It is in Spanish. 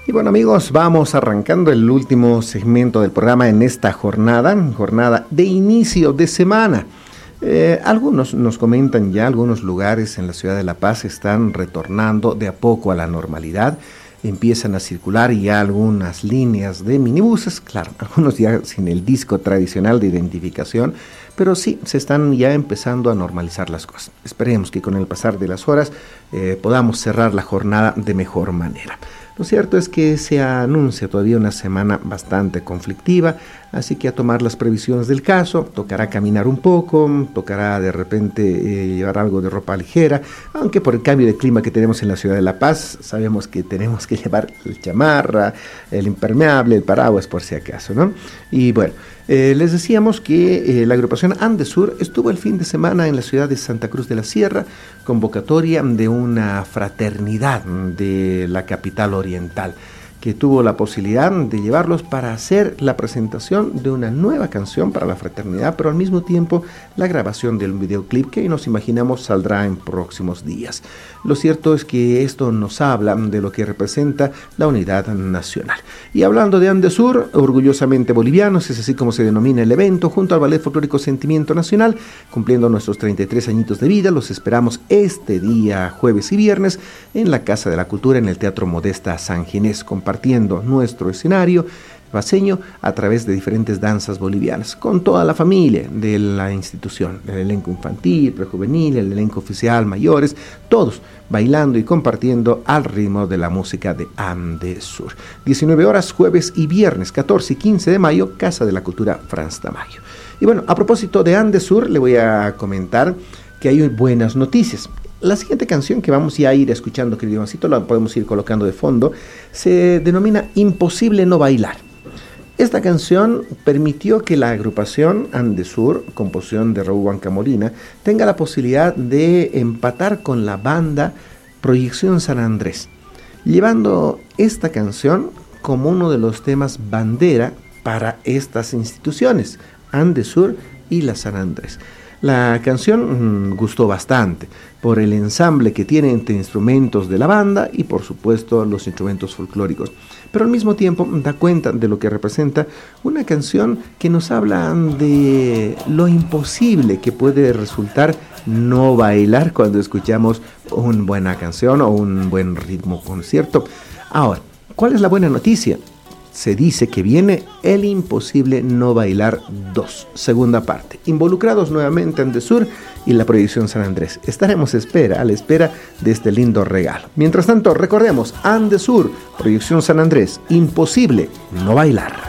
Y bueno, amigos, vamos arrancando el último segmento del programa en esta jornada de inicio de semana. Algunos nos comentan ya, algunos lugares en la ciudad de La Paz están retornando de a poco a la normalidad. Empiezan a circular ya algunas líneas de minibuses, claro, algunos ya sin el disco tradicional de identificación, pero sí, se están ya empezando a normalizar las cosas. Esperemos que con el pasar de las horas podamos cerrar la jornada de mejor manera. Lo cierto es que se anuncia todavía una semana bastante conflictiva, así que a tomar las previsiones del caso, tocará caminar un poco, tocará de repente llevar algo de ropa ligera, aunque por el cambio de clima que tenemos en la ciudad de La Paz, sabemos que tenemos que llevar el chamarra, el impermeable, el paraguas por si acaso, ¿no? Y bueno, les decíamos que la agrupación Andesur estuvo el fin de semana en la ciudad de Santa Cruz de la Sierra, convocatoria de una fraternidad de la capital oriental, que tuvo la posibilidad de llevarlos para hacer la presentación de una nueva canción para la fraternidad, pero al mismo tiempo la grabación del videoclip que nos imaginamos saldrá en próximos días. Lo cierto es que esto nos habla de lo que representa la unidad nacional. Y hablando de Andesur, orgullosamente bolivianos, es así como se denomina el evento, junto al Ballet Folclórico Sentimiento Nacional, cumpliendo nuestros 33 añitos de vida, los esperamos este día, jueves y viernes, en la Casa de la Cultura, en el Teatro Modesta San Ginés, compartiendo nuestro escenario paseño a través de diferentes danzas bolivianas, con toda la familia de la institución, el elenco infantil, prejuvenil, el elenco oficial, mayores, todos bailando y compartiendo al ritmo de la música de Andesur. 19 horas, jueves y viernes, 14 y 15 de mayo, Casa de la Cultura Franz Tamayo. Y bueno, a propósito de Andesur, le voy a comentar que hay buenas noticias. La siguiente canción que vamos ya a ir escuchando, querido Juancito, la podemos ir colocando de fondo, se denomina Imposible no bailar. Esta canción permitió que la agrupación Andesur, composición de Raúl Huanca Molina, tenga la posibilidad de empatar con la banda Proyección San Andrés, llevando esta canción como uno de los temas bandera para estas instituciones, Andesur y la San Andrés. La canción gustó bastante por el ensamble que tiene entre instrumentos de la banda y por supuesto los instrumentos folclóricos, pero al mismo tiempo da cuenta de lo que representa una canción que nos habla de lo imposible que puede resultar no bailar cuando escuchamos una buena canción o un buen ritmo concierto. Ahora, ¿cuál es la buena noticia? Se dice que viene El Imposible No Bailar 2, segunda parte. Involucrados nuevamente Andesur y la Proyección San Andrés. Estaremos a la espera de este lindo regalo. Mientras tanto, recordemos, Andesur, Proyección San Andrés, Imposible No Bailar.